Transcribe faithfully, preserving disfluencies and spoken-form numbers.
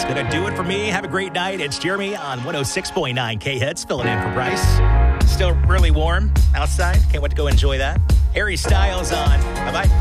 going to do it for me. Have a great night. It's Jeremy on one oh six point nine K-Hits, filling in for Bryce. Still really warm outside. Can't wait to go enjoy that. Harry Styles on. Bye-bye.